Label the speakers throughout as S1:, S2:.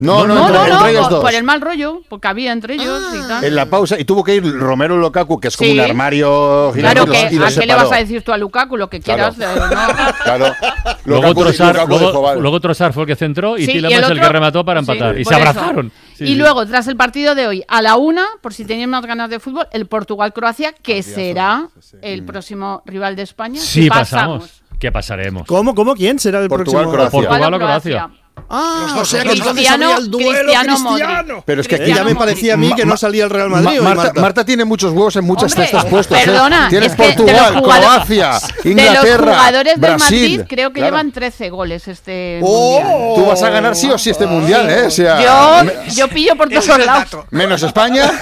S1: No, entre ellos dos.
S2: Por el mal rollo, porque había entre ellos y tal.
S1: En la pausa, y tuvo que ir Romelu Lukaku, que es como un armario
S2: gigante. Claro,
S1: y
S2: ¿a qué le vas a decir tú a Lukaku? Lo que quieras.
S1: Claro.
S3: Luego Trossard fue el que centró y Tielemans el que remató para empatar. Y se abrazaron.
S2: Y luego, tras el partido de hoy, a la 1, por si tenían más ganas de fútbol, el Portugal-Croacia, que será el próximo rival de España.
S3: Sí, pasamos. ¿Qué pasaremos?
S4: ¿Cómo? ¿Quién será el próximo?
S3: Portugal o Croacia.
S4: O sea que entonces salía el duelo Cristiano.
S1: Pero es que
S4: ya me parecía a mí que no salía el Real Madrid.
S1: Marta tiene muchos huevos en muchas cestas puestos.
S2: Perdona,
S1: Tienes Portugal, Croacia, Inglaterra,
S2: de los jugadores del
S1: Brasil,
S2: Madrid creo que llevan 13 goles este mundial.
S1: Tú vas a ganar sí o sí este mundial, ¿eh? O sea,
S2: yo pillo por todos lados.
S1: Menos España.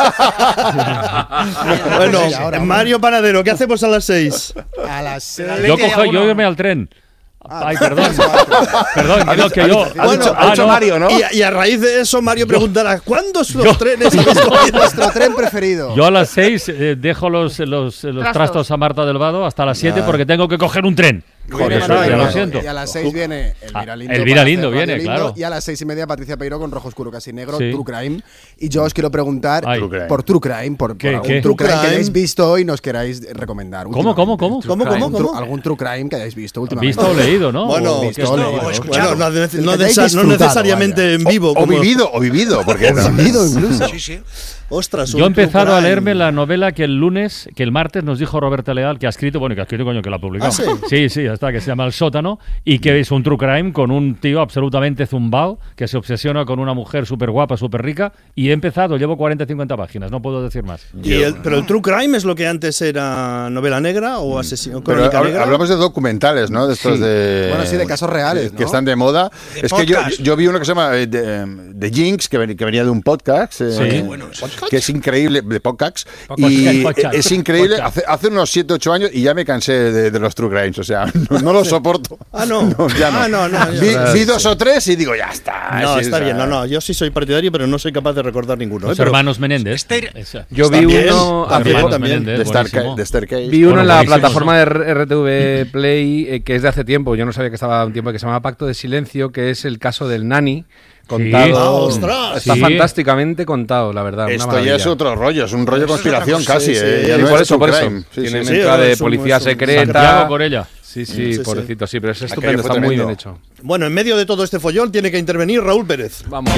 S4: Bueno, Mario Panadero, ¿qué hacemos a las 6?
S5: A las 6.
S3: Yo irme al tren. Ay, perdón, que yo.
S1: Ha dicho Mario, ¿no?
S4: Y a raíz de eso, Mario preguntará: ¿cuántos los trenes habéis cogido?
S5: Nuestro tren preferido.
S3: Yo a las 6 dejo los trastos a Marta del Vado hasta las 7 porque tengo que coger un tren. Ya lo siento.
S5: Y a las 6 viene
S3: Elvira Lindo viene, claro.
S5: Y a las 6:30 Patricia Peiró con Rojo Oscuro Casi Negro, True Crime. Y yo os quiero preguntar por True Crime, por un True Crime que hayáis visto y nos queráis recomendar.
S3: ¿Cómo?
S5: ¿Algún True Crime que hayáis visto últimamente?
S3: Visto o leído, ¿no?
S4: Bueno, no necesariamente en vivo.
S1: O vivido, porque
S5: vivido incluso.
S4: Sí. Ostras,
S3: yo he empezado a leerme la novela que el martes nos dijo Roberta Leal, que ha escrito, que la ha publicado. Sí, ya está, que se llama El Sótano, y que es un true crime con un tío absolutamente zumbao, que se obsesiona con una mujer súper guapa, súper rica, y he empezado, llevo 40-50 páginas, no puedo decir más.
S4: Pero el true crime es lo que antes era novela negra o asesino crónica negra.
S1: Hablamos de documentales, ¿no? De estos de...
S5: Bueno, sí, de casos reales,
S1: que están de moda. Es que yo vi uno que se llama The Jinx, que venía de un podcast. Que es increíble, de podcast, y es increíble, hace unos 7-8 años, y ya me cansé de los true crimes, o sea, no lo soporto.
S4: No.
S1: Vi 2 o 3 y digo, ya está.
S4: No, está bien, yo sí soy partidario, pero no soy capaz de recordar ninguno.
S3: Los hermanos Menéndez.
S6: Yo vi uno
S1: también de Staircase.
S6: Vi uno en la plataforma de RTV Play, que es de hace tiempo, yo no sabía que estaba un tiempo, que se llama Pacto de Silencio, que es el caso del Nani. Contado, está fantásticamente contado, la verdad.
S1: Esto ya es otro rollo, es un rollo de conspiración casi.
S6: Por eso. Tiene mezcla de policía secreta.
S3: Por ella.
S6: Sí, pobrecito, sí, pero es estupendo, está muy bien hecho.
S4: Bueno, en medio de todo este follón tiene que intervenir Raúl Pérez.
S6: Vamos.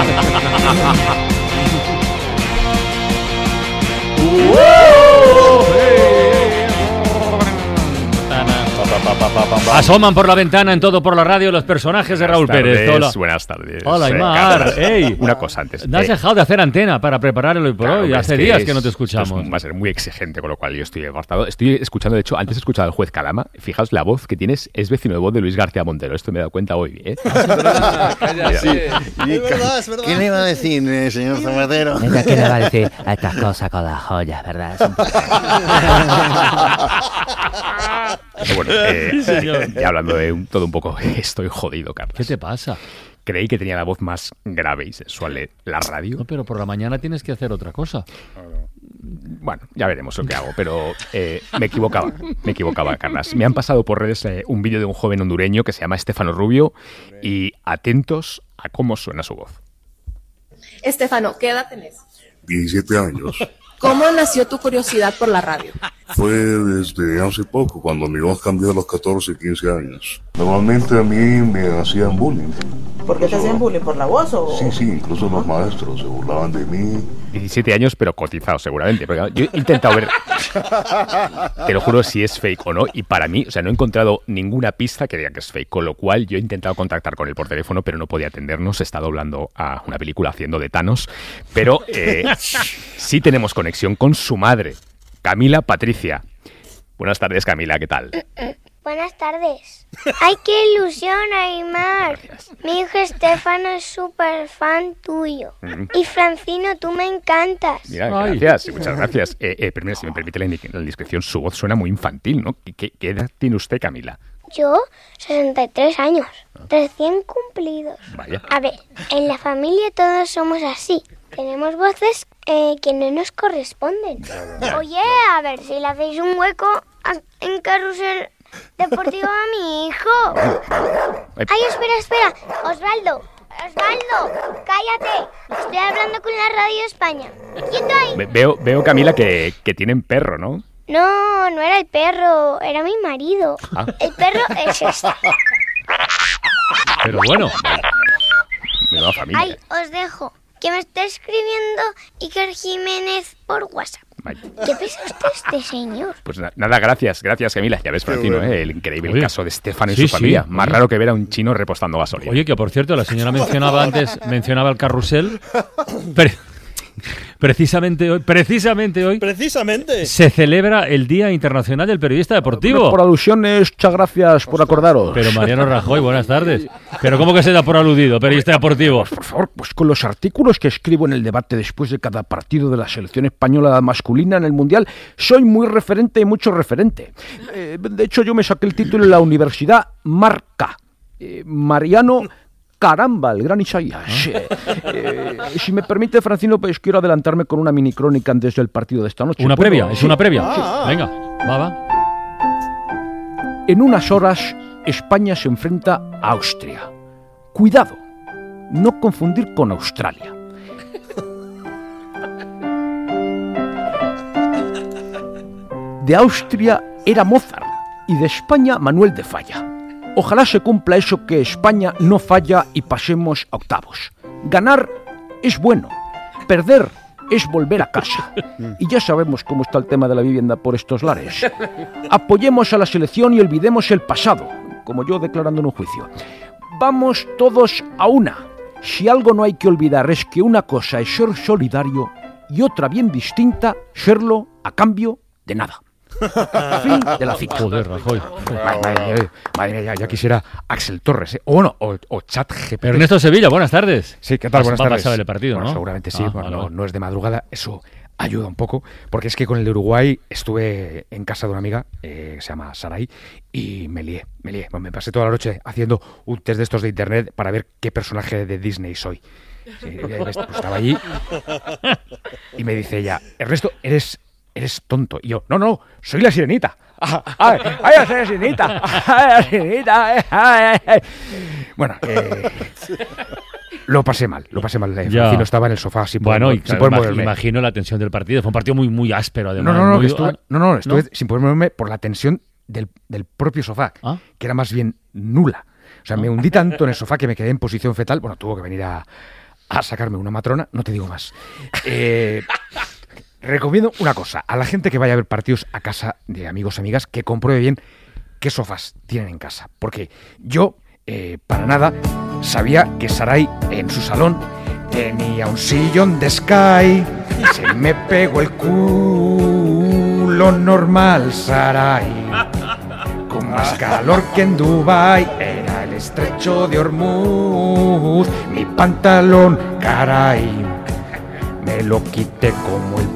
S3: Asoman por la ventana en Todo por la Radio los personajes de Raúl Pérez.
S7: Buenas tardes.
S3: Hola, Aymar.
S7: Una cosa antes.
S3: No has dejado de hacer antena para preparar el hoy por hoy. Hace días que no te escuchamos.
S7: Va a ser muy exigente, con lo cual yo estoy agotado. Estoy escuchando, de hecho, antes he escuchado al juez Calama. Fijaos, la voz que tienes es vecino de voz de Luis García Montero. Esto me he dado cuenta hoy, ¿eh?
S4: Es verdad.
S1: ¿Qué le va a decir, señor Zapatero?
S8: ¿Qué le va a decir a estas cosas con las joyas, verdad?
S7: Bueno, y hablando de todo un poco, estoy jodido, Carlos.
S3: ¿Qué te pasa?
S7: Creí que tenía la voz más grave y sexual de la radio.
S3: No, pero por la mañana tienes que hacer otra cosa.
S7: Bueno, ya veremos lo que hago, pero me equivocaba, Carlas. Me han pasado por redes un vídeo de un joven hondureño que se llama Estefano Rubio, y atentos a cómo suena su voz.
S9: Estefano, ¿qué edad tenés?
S10: 17 años.
S9: ¿Cómo nació tu curiosidad por la radio?
S10: Fue desde hace poco, cuando mi voz cambió a los 14, 15 años. Normalmente a mí me hacían bullying.
S9: ¿Por qué te hacían bullying? ¿Por la voz o...?
S10: Sí, incluso los maestros se burlaban de mí.
S7: 17 años, pero cotizado seguramente. Porque yo he intentado ver, te lo juro, si es fake o no. Y para mí, o sea, no he encontrado ninguna pista que diga que es fake. Con lo cual yo he intentado contactar con él por teléfono, pero no podía atendernos. Está doblando a una película haciendo de Thanos. Pero sí tenemos conexión con su madre, Camila Patricia. Buenas tardes, Camila, ¿qué tal?
S11: Buenas tardes. ¡Ay, qué ilusión, Aymar! Mi hijo Estefano es súper fan tuyo. Y Francino, tú me encantas.
S7: Mira, gracias, muchas gracias. Pero si me permite la indiscreción, su voz suena muy infantil, ¿no? ¿Qué edad tiene usted, Camila?
S11: Yo, 63 años, recién cumplidos.
S7: Vaya.
S11: A ver, en la familia todos somos así. Tenemos voces que no nos corresponden. Oye, a ver si le hacéis un hueco en Carrusel Deportivo a mi hijo. Ay, espera, Osvaldo. Osvaldo, cállate. Estoy hablando con la Radio España. ¡Quieto ahí!
S7: Veo, Camila, que tienen perro, ¿no?
S11: No, no era el perro, era mi marido. Ah. El perro es este.
S3: Pero bueno.
S7: Menuda familia.
S11: Ay, os dejo. Que me está escribiendo Iker Jiménez por WhatsApp. Vaya. ¿Qué piensa usted este señor?
S7: Pues nada, gracias Camila. Ya ves, Francino, el increíble caso de Estefano y su familia. Más raro que ver a un chino repostando gasolina.
S3: Oye, que por cierto, la señora mencionaba el carrusel. Precisamente hoy se celebra el Día Internacional del Periodista Deportivo.
S12: Por alusiones, muchas gracias por acordaros.
S3: Pero Mariano Rajoy, buenas tardes. ¿Pero cómo que se da por aludido, periodista deportivo?
S12: Pues, por favor, pues con los artículos que escribo en el debate después de cada partido de la selección española masculina en el Mundial, soy muy referente y mucho referente. De hecho, yo me saqué el título en la Universidad Marca. Mariano... Caramba, el gran Isaías. Si me permite, Francino, pues quiero adelantarme con una mini crónica antes del partido de esta noche.
S3: ¿Una previa? ¿Es una previa? Sí. Venga, va.
S12: En unas horas, España se enfrenta a Austria. Cuidado, no confundir con Australia. De Austria era Mozart y de España Manuel de Falla. Ojalá se cumpla eso, que España no falla y pasemos a octavos. Ganar es bueno, perder es volver a casa. Y ya sabemos cómo está el tema de la vivienda por estos lares. Apoyemos a la selección y olvidemos el pasado, como yo declarando en un juicio. Vamos todos a una. Si algo no hay que olvidar es que una cosa es ser solidario y otra bien distinta, serlo a cambio de nada. Fin de la cita.
S3: Joder, Rajoy.
S12: Madre mía, ya quisiera Axel Torres, o ChatGPT.
S3: Ernesto Sevilla, buenas tardes.
S12: Sí, ¿qué tal? Buenas tardes.
S3: Va a pasar el partido,
S12: bueno,
S3: ¿no?
S12: Seguramente sí, no es de madrugada, eso ayuda un poco, porque es que con el de Uruguay estuve en casa de una amiga, que se llama Saray, y me lié. Me pasé toda la noche haciendo un test de estos de internet para ver qué personaje de Disney soy. Sí, pues estaba allí y me dice ella, Ernesto, eres tonto. Y yo, no, soy la sirenita. ¡Ay, soy la sirenita! ¡Ay, la sirenita! Bueno, lo pasé mal. Francino estaba en el sofá sin poder moverme.
S3: Imagino la tensión del partido. Fue un partido muy, muy áspero, además.
S12: Estuve sin poder moverme por la tensión del propio sofá, que era más bien nula. O sea, me hundí tanto en el sofá que me quedé en posición fetal. Bueno, tuvo que venir a sacarme una matrona, no te digo más. Recomiendo una cosa, a la gente que vaya a ver partidos a casa de amigos, amigas, que compruebe bien qué sofás tienen en casa. Porque yo, para nada, sabía que Saray en su salón tenía un sillón de Sky. Se me pegó el culo normal, Saray. Con más calor que en Dubái, era el estrecho de Hormuz. Mi pantalón, caray, me lo quité como el